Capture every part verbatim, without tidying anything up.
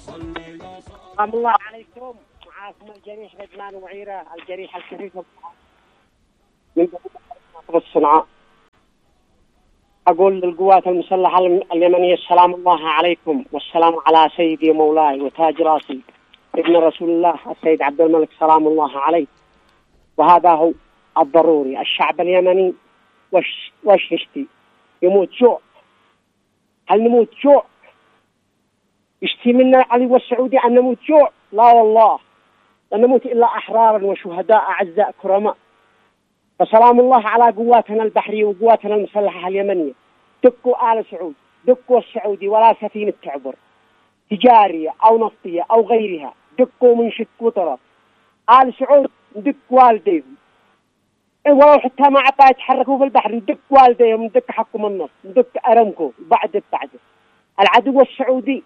سلام الله عليكم. معاكم الجريح بدمان وعيره، الجريح الكفيف من الصنعاء. أقول للقوات المسلحة اليمنية السلام الله عليكم، والسلام على سيدي مولاي وتاج راسي ابن رسول الله السيد عبد الملك سلام الله عليه. وهذا هو الضروري. الشعب اليمني وش وش يشتي؟ يموت جوع. هل نموت جوع؟ يشتي منا علي والسعودي أن نموت جوع؟ لا والله، لن نموت إلا أحرارا وشهداء أعزاء كرماء. فسلام الله على قواتنا البحرية وقواتنا المسلحة اليمنية. دقوا آل سعود، دقوا السعودي ولا سفينة تعبر تجارية أو نفطية أو غيرها، دقوا من شك وطرف. آل سعود ندق والديهم، ولو حتى ما عطا يتحركوا في البحر ندق والديهم، ندق حقهم النص، ندق أرمكو بعد بعده. العدو السعودي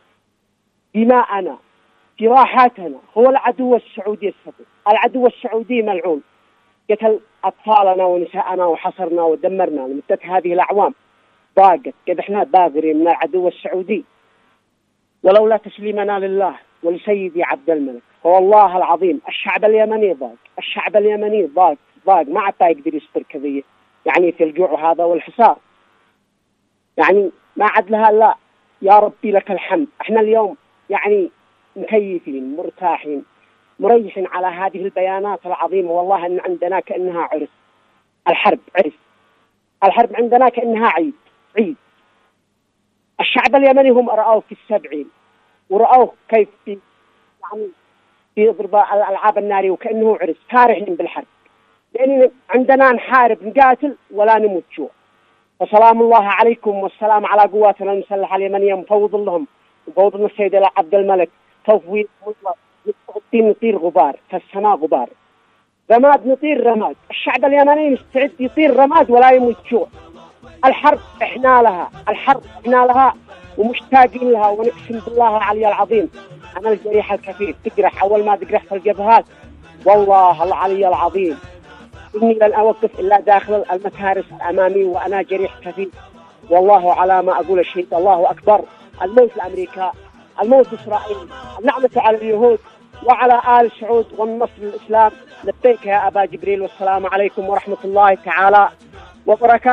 دماءنا جراحاتنا هو العدو السعودي السبب. العدو السعودي ملعون، قتل أطفالنا ونساءنا وحصرنا ودمرنا لمدة هذه الأعوام. ضاقت قد احنا باقرين من العدو السعودي، ولولا تسليمنا لله ولسيدي عبد الملك فوالله العظيم الشعب اليمني ضاق. الشعب اليمني ضاق ضاق ما عاد يقدر يستر كذي يعني في الجوع هذا والحصار، يعني ما عاد لها. لا يا ربي لك الحمد. احنا اليوم يعني مكيفين مرتاحين مريحين على هذه البيانات العظيمة. والله ان عندنا كأنها عرس. الحرب عرس، الحرب عندنا كأنها عيد عيد. الشعب اليمني هم رأوه في السبعين ورأوه كيف في يعني في ضرب الألعاب النارية وكأنه عرس. فارحين بالحرب لأن عندنا نحارب نقاتل ولا نموت جوع. فسلام الله عليكم والسلام على قواتنا المسلحة اليمنية. مفوض لهم مفوض لنا السيد عبد الملك تفويض مطلق. نطير غبار في السماء غبار، رماد نطير رماد. الشعب اليمني مستعد يطير رماد ولا يموت جوع. الحرب احنا لها، الحرب احنا لها ومشتاقين لها. ونقسم بالله العلي العظيم انا الجريح الكفيف تجرح اول ما تجرح في الجبهات. والله العلي العظيم اني لن اوقف الا داخل المتارس الامامي وانا جريح كفيف. والله على ما اقول الشهيد. الله اكبر. الموت لامريكا، الموت لاسرائيل، النعمه على اليهود وعلى آل سعود والنصر للإسلام. لبيك يا أبا جبريل، والسلام عليكم ورحمة الله تعالى وبركاته.